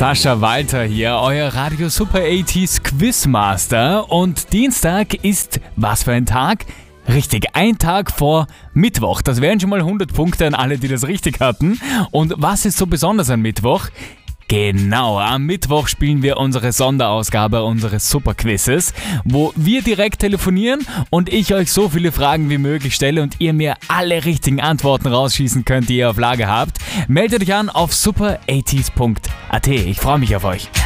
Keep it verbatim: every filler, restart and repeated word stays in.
Sascha Walter hier, euer Radio Super achtziger Quizmaster. Und Dienstag ist was für ein Tag? Richtig, ein Tag vor Mittwoch. Das wären schon mal hundert Punkte an alle, die das richtig hatten. Und was ist so besonders an Mittwoch? Genau, am Mittwoch spielen wir unsere Sonderausgabe unseres Superquizzes, wo wir direkt telefonieren und ich euch so viele Fragen wie möglich stelle und ihr mir alle richtigen Antworten rausschießen könnt, die ihr auf Lager habt. Meldet euch an auf super achtzig punkt a t. Ich freue mich auf euch.